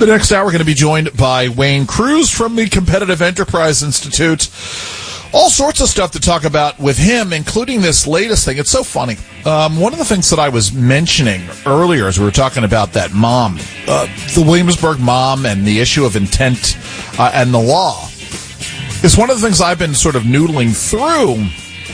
The next hour, we're going to be joined by Wayne Cruz from the Competitive Enterprise Institute. All sorts of stuff to talk about with him, including this latest thing. It's so funny. One of the things that I was mentioning earlier as we were talking about that mom, the Williamsburg mom and the issue of intent and the law, is one of the things I've been sort of noodling through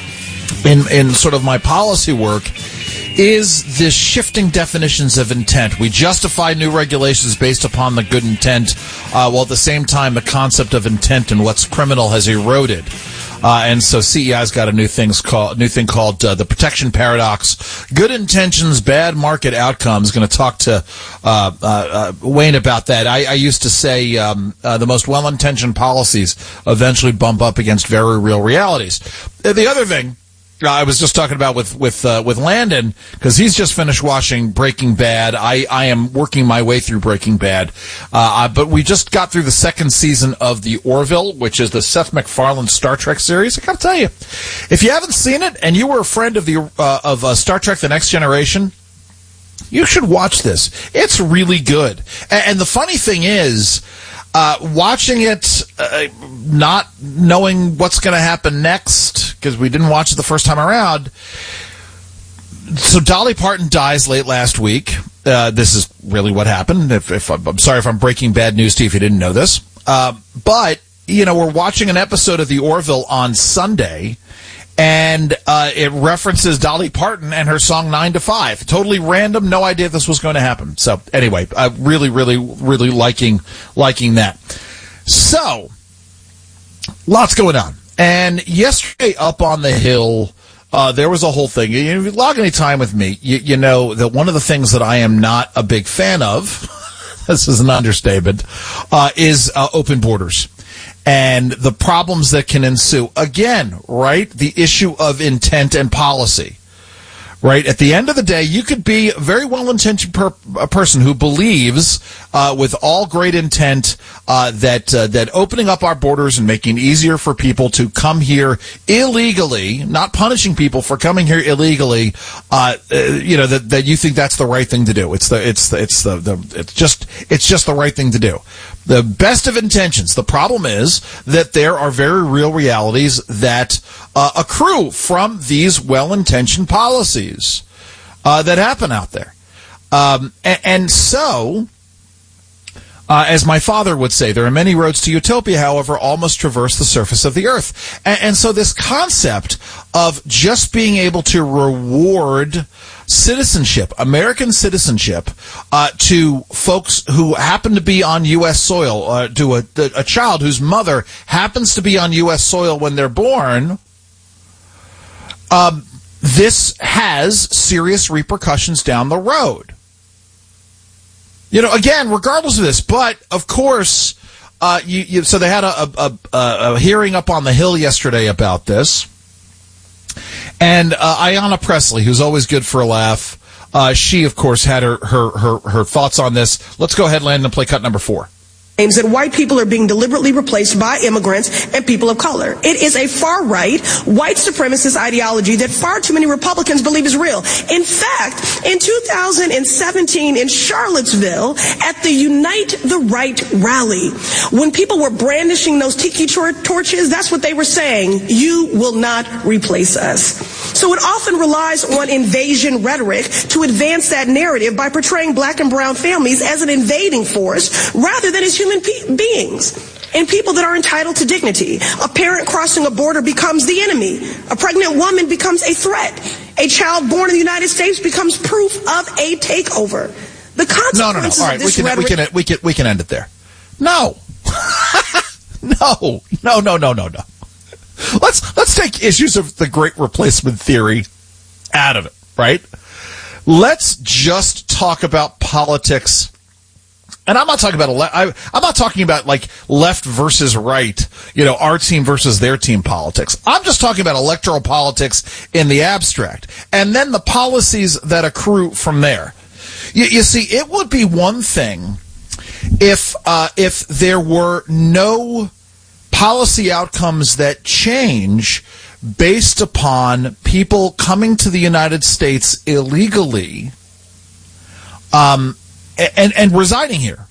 in sort of my policy work is this shifting definitions of intent. We justify new regulations based upon the good intent, while at the same time the concept of intent and what's criminal has eroded. And so CEI's got a new thing called the protection paradox. Good intentions, bad market outcomes. Going to talk to Wayne about that. I used to say the most well-intentioned policies eventually bump up against very real realities. The other thing I was just talking about with Landon, because he's just finished watching Breaking Bad. I am working my way through Breaking Bad, but we just got through the second season of The Orville, which is the Seth MacFarlane Star Trek series. I gotta tell you, if you haven't seen it and you were a friend of Star Trek: The Next Generation, you should watch this. It's really good. And the funny thing is, watching it, not knowing what's going to happen next, because we didn't watch it the first time around. So Dolly Parton dies late last week. This is really what happened. I'm sorry if I'm breaking bad news to you if you didn't know this. But, we're watching an episode of The Orville on Sunday, and it references Dolly Parton and her song 9 to 5. Totally random, no idea this was going to happen. So anyway, really, really, really liking that. So, lots going on. And yesterday up on the Hill, there was a whole thing. If you log any time with me, you know that one of the things that I am not a big fan of, this is an understatement, is open borders. And the problems that can ensue. Again, right, the issue of intent and policy. Right? At the end of the day, you could be a very well-intentioned person who believes, with all great intent, that opening up our borders and making it easier for people to come here illegally, not punishing people for coming here illegally, that you think that's the right thing to do. It's just the right thing to do. The best of intentions. The problem is that there are very real realities that accrue from these well-intentioned policies that happen out there. And so, as my father would say, there are many roads to utopia, however, all must traverse the surface of the earth. And so this concept of just being able to reward citizenship, American citizenship, to folks who happen to be on U.S. soil, to a child whose mother happens to be on U.S. soil when they're born, this has serious repercussions down the road. Again, regardless of this, but of course, so they had a hearing up on the Hill yesterday about this. And Ayanna Pressley, who's always good for a laugh, she, of course, had her thoughts on this. Let's go ahead, Landon, and play cut number 4. Claims that white people are being deliberately replaced by immigrants and people of color. It is a far-right, white supremacist ideology that far too many Republicans believe is real. In fact, in 2017 in Charlottesville at the Unite the Right rally, when people were brandishing those tiki torches, that's what they were saying: you will not replace us. So it often relies on invasion rhetoric to advance that narrative by portraying black and brown families as an invading force rather than as human beings and people that are entitled to dignity. A parent crossing a border becomes the enemy. A pregnant woman becomes a threat. A child born in the United States becomes proof of a takeover. The consequences All right, of this rhetoric... we can end it there. No. No. Let's take issues of the Great Replacement theory out of it, right? Let's just talk about politics. And I'm not talking about I'm not talking about like left versus right, our team versus their team politics. I'm just talking about electoral politics in the abstract, and then the policies that accrue from there. You see, it would be one thing if there were no policy outcomes that change based upon people coming to the United States illegally, and residing here.